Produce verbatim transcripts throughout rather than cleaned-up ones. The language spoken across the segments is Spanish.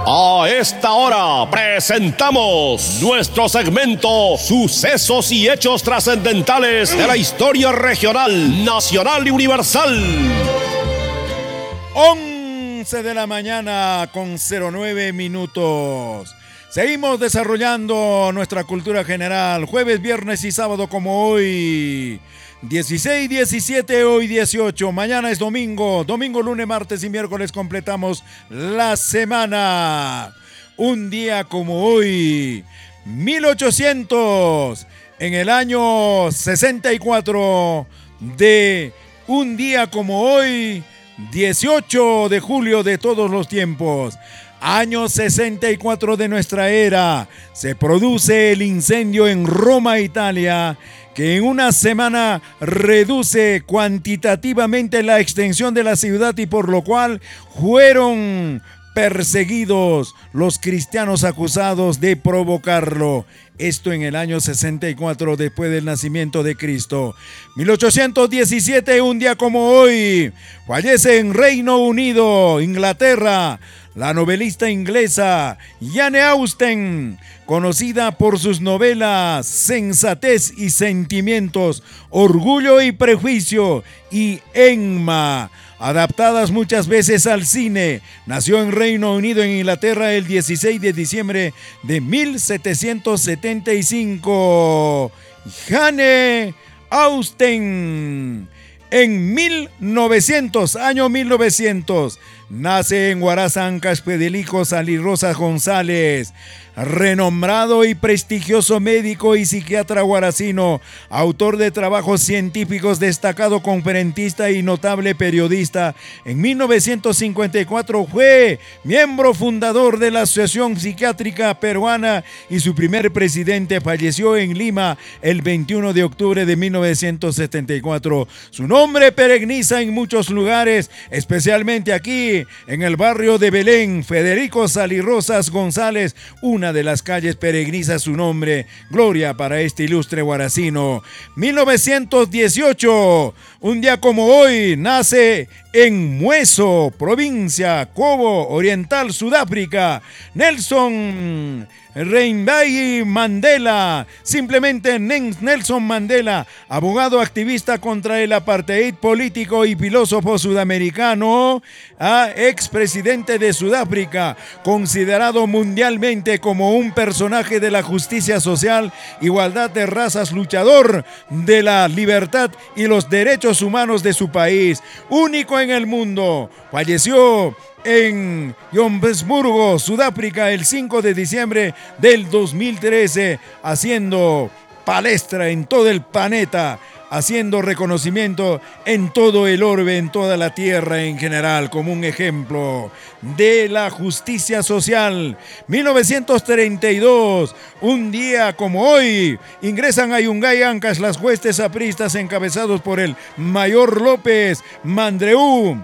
A esta hora presentamos nuestro segmento Sucesos y Hechos Trascendentales de la Historia Regional, Nacional y Universal. once de la mañana con cero nueve minutos. Seguimos desarrollando nuestra cultura general, jueves, viernes y sábado como hoy. dieciséis, diecisiete, hoy dieciocho, mañana es domingo, domingo, lunes, martes y miércoles completamos la semana. Un día como hoy, mil ochocientos, en el año sesenta y cuatro, de un día como hoy, dieciocho de julio de todos los tiempos. Año sesenta y cuatro de nuestra era, se produce el incendio en Roma, Italia, que en una semana reduce cuantitativamente la extensión de la ciudad y por lo cual fueron perseguidos los cristianos acusados de provocarlo. Esto en el año sesenta y cuatro después del nacimiento de Cristo. mil ochocientos diecisiete, un día como hoy, fallece en Reino Unido, Inglaterra, la novelista inglesa Jane Austen, conocida por sus novelas Sensatez y Sentimientos, Orgullo y Prejuicio y Emma, adaptadas muchas veces al cine. Nació en Reino Unido, en Inglaterra, el dieciséis de diciembre de mil setecientos setenta y cinco. Jane Austen. En mil novecientos, año mil novecientos, nace en Huaraz, Ancash, Pedelico, Salirrosa González, renombrado y prestigioso médico y psiquiatra guaracino, autor de trabajos científicos, destacado conferencista y notable periodista. En mil novecientos cincuenta y cuatro fue miembro fundador de la Asociación Psiquiátrica Peruana y su primer presidente. Falleció en Lima el veintiuno de octubre de mil novecientos setenta y cuatro. Su nombre peregniza en muchos lugares, especialmente aquí en el barrio de Belén. Federico Salirrosas González, una de las calles peregniza su nombre. Gloria para este ilustre guaracino. mil novecientos dieciocho, un día como hoy, nace en Mueso, provincia Cobo Oriental, Sudáfrica, Nelson Reinbai Mandela, simplemente Nelson Mandela, abogado activista contra el apartheid político y filósofo sudamericano, expresidente de Sudáfrica, considerado mundialmente como un personaje de la justicia social, igualdad de razas, luchador de la libertad y los derechos humanos de su país, único en el mundo. Falleció en Johannesburgo, Sudáfrica, el cinco de diciembre del dos mil trece, haciendo palestra en todo el planeta, haciendo reconocimiento en todo el orbe, en toda la tierra en general, como un ejemplo de la justicia social. mil novecientos treinta y dos, un día como hoy, ingresan a Yungay, Ancash, las huestes apristas encabezados por el mayor López Mandreú,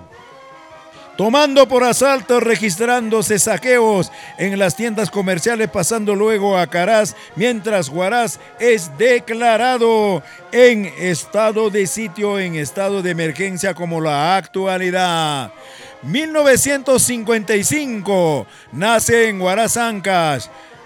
tomando por asalto, registrándose saqueos en las tiendas comerciales, pasando luego a Caraz, mientras Huaraz es declarado en estado de sitio, en estado de emergencia como la actualidad. mil novecientos cincuenta y cinco, nace en Huaraz, Ancash,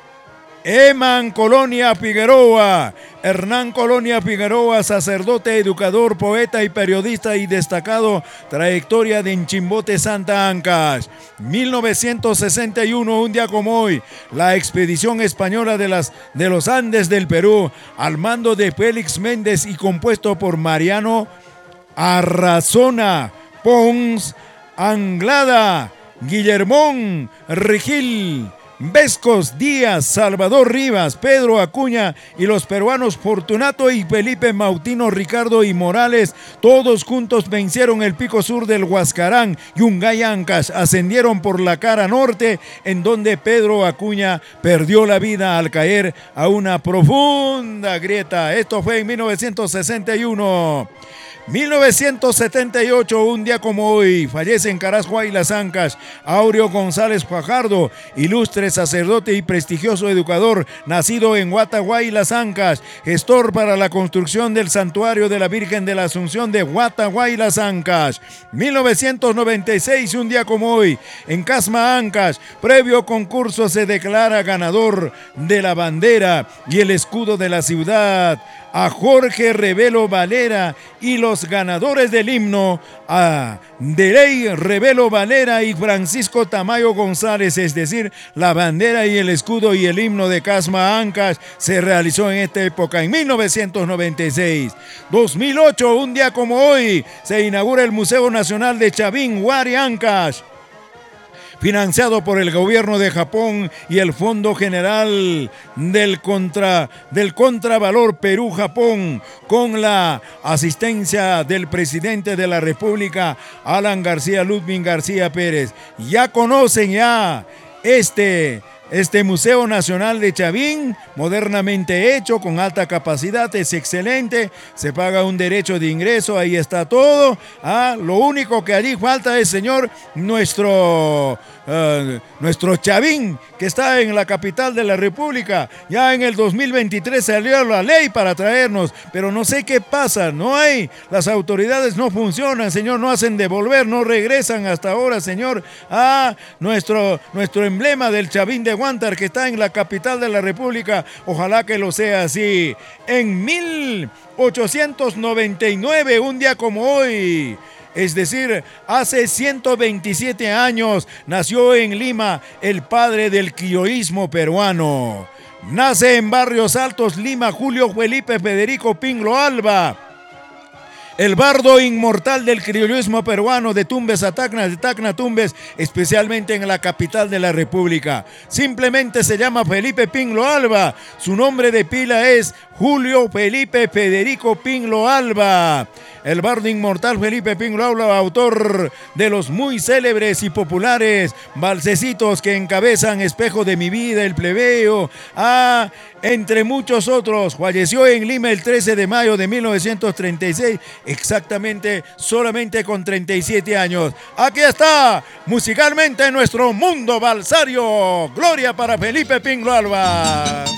Eman Colonia Figueroa, Hernán Colonia Figueroa, sacerdote, educador, poeta y periodista y destacado trayectoria de Enchimbote, Santa Ancash. mil novecientos sesenta y uno, un día como hoy, la expedición española de, las, de los Andes del Perú, al mando de Félix Méndez y compuesto por Mariano Arrazona, Pons, Anglada, Guillermón, Rigil, Vescos, Díaz, Salvador Rivas, Pedro Acuña y los peruanos Fortunato y Felipe Mautino, Ricardo y Morales, todos juntos vencieron el pico sur del Huascarán. Yungay, Ancash, ascendieron por la cara norte, en donde Pedro Acuña perdió la vida al caer a una profunda grieta. Esto fue en mil novecientos sesenta y uno. mil novecientos setenta y ocho, un día como hoy, fallece en Caras, Huaylas Ancash, Aureo González Fajardo, ilustre sacerdote y prestigioso educador, nacido en Huata, Huaylas Ancash, gestor para la construcción del Santuario de la Virgen de la Asunción de Huata, Huaylas Ancash. mil novecientos noventa y seis, un día como hoy, en Casma Ancash, previo concurso se declara ganador de la bandera y el escudo de la ciudad a Jorge Revelo Valera, y los ganadores del himno a Derey Revelo Valera y Francisco Tamayo González, es decir, la bandera y el escudo y el himno de Casma Ancash se realizó en esta época, en mil novecientos noventa y seis. dos mil ocho, un día como hoy, se inaugura el Museo Nacional de Chavín, Huari Ancash, financiado por el gobierno de Japón y el Fondo General del, contra, del Contravalor Perú-Japón, con la asistencia del presidente de la República, Alan García Ludwig García Pérez. Ya conocen ya este... Este Museo Nacional de Chavín, modernamente hecho, con alta capacidad, es excelente, se paga un derecho de ingreso, ahí está todo. Ah, lo único que allí falta es, señor, nuestro, uh, nuestro Chavín, que está en la capital de la República. Ya en el dos mil veintitrés salió la ley para traernos, pero no sé qué pasa, no hay, las autoridades no funcionan, señor, no hacen devolver, no regresan hasta ahora, señor. Ah, nuestro, nuestro emblema del Chavín de Huántar, que está en la capital de la República, ojalá que lo sea así. En mil ochocientos noventa y nueve, un día como hoy, es decir, hace ciento veintisiete años, nació en Lima el padre del criollismo peruano. Nace en Barrios Altos, Lima, Julio Felipe Federico Pinglo Alba, el bardo inmortal del criollismo peruano, de Tumbes a Tacna, de Tacna a Tumbes, especialmente en la capital de la República. Simplemente se llama Felipe Pinglo Alba. Su nombre de pila es Julio Felipe Federico Pinglo Alba. El bardo inmortal Felipe Pinglo Alba, autor de los muy célebres y populares valsecitos que encabezan Espejo de mi vida, El Plebeyo, ah, entre muchos otros. Falleció en Lima el trece de mayo de mil novecientos treinta y seis, exactamente, solamente con treinta y siete años. Aquí está, musicalmente, nuestro mundo balsario. Gloria para Felipe Pinglo Alba.